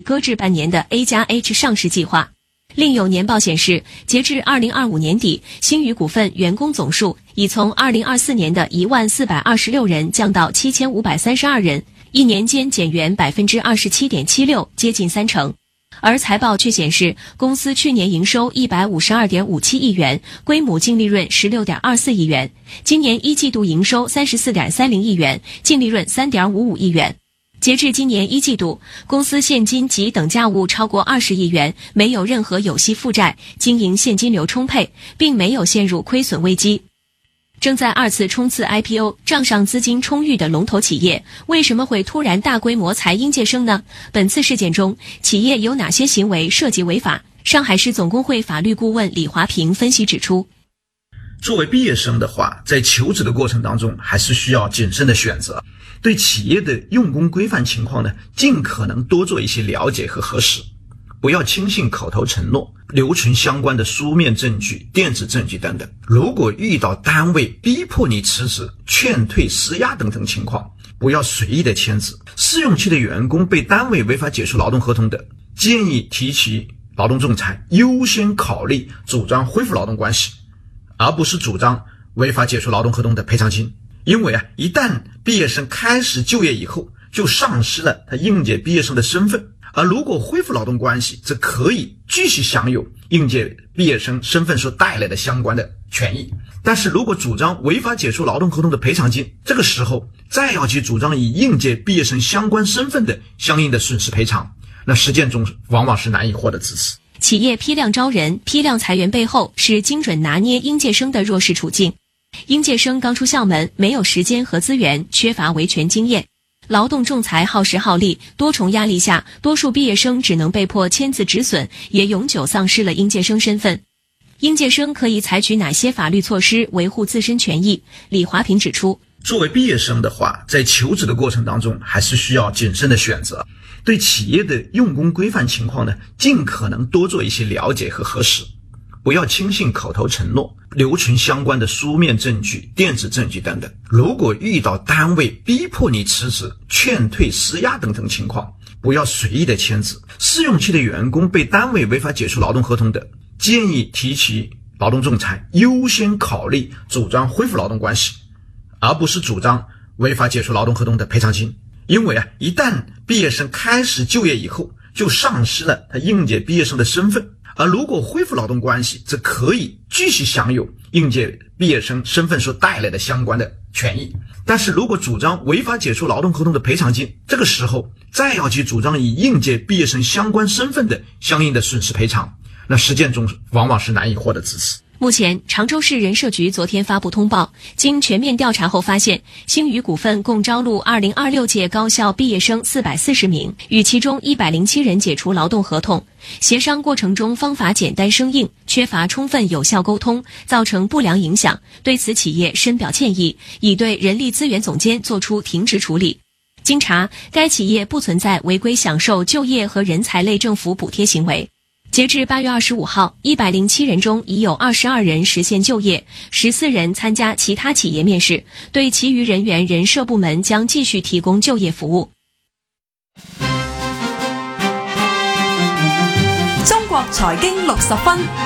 搁置半年的 A+H 上市计划。另有年报显示，截至2025年底，星宇股份员工总数已从2024年的10426人降到7532人，一年间减员27.76%，接近30%。而财报却显示，公司去年营收152.57亿元，归母净利润16.24亿元，今年一季度营收34.30亿元，净利润3.55亿元。截至今年一季度，公司现金及等价物超过20亿元，没有任何有息负债，经营现金流充沛，并没有陷入亏损危机。正在2次冲刺 IPO、账上资金充裕的龙头企业，为什么会突然大规模裁应届生呢？本次事件中，企业有哪些行为涉及违法？上海市总工会法律顾问李华平分析指出， 作为毕业生的话，在求职的过程当中，还是需要谨慎的选择，对企业的用工规范情况呢，尽可能多做一些了解和核实，不要轻信口头承诺，留存相关的书面证据、电子证据等等。如果遇到单位逼迫你辞职、劝退、施压等等情况，不要随意的签字。试用期的员工被单位违法解除劳动合同的，建议提起劳动仲裁，优先考虑主张恢复劳动关系，而不是主张违法解除劳动合同的赔偿金。因为一旦毕业生开始就业以后，就丧失了他应届毕业生的身份，而如果恢复劳动关系，则可以继续享有应届毕业生身份所带来的相关的权益。但是如果主张违法解除劳动合同的赔偿金，这个时候再要去主张以应届毕业生相关身份的相应的损失赔偿，那实践中往往是难以获得支持。 企业批量招人、批量裁员背后是精准拿捏应届生的弱势处境。应届生刚出校门，没有时间和资源，缺乏维权经验，劳动仲裁耗时耗力，多重压力下，多数毕业生只能被迫签字止损，也永久丧失了应届生身份。应届生可以采取哪些法律措施维护自身权益？李华平指出， 作为毕业生的话，在求职的过程当中，还是需要谨慎的选择，对企业的用工规范情况呢，尽可能多做一些了解和核实，不要轻信口头承诺，留存相关的书面证据、电子证据等等。如果遇到单位逼迫你辞职、劝退、施压等等情况，不要随意的签字。试用期的员工被单位违法解除劳动合同的，建议提起劳动仲裁，优先考虑主张恢复劳动关系，而不是主张违法解除劳动合同的赔偿金。因为一旦毕业生开始就业以后，就丧失了他应届毕业生的身份，而如果恢复劳动关系，则可以继续享有应届毕业生身份所带来的相关的权益。但是如果主张违法解除劳动合同的赔偿金，这个时候再要去主张以应届毕业生相关身份的相应的损失赔偿，那实践中往往是难以获得支持。 目前，常州市人社局昨天发布通报，经全面调查后发现，星宇股份共招录2026届高校毕业生440名，与其中107人解除劳动合同，协商过程中方法简单生硬，缺乏充分有效沟通，造成不良影响，对此企业深表歉意，已对人力资源总监作出停职处理。经查，该企业不存在违规享受就业和人才类政府补贴行为。截至8月25号，107人中已有22人实现就业，14人参加其他企业面试，对其余人员人社部门将继续提供就业服务。 中国财经60分。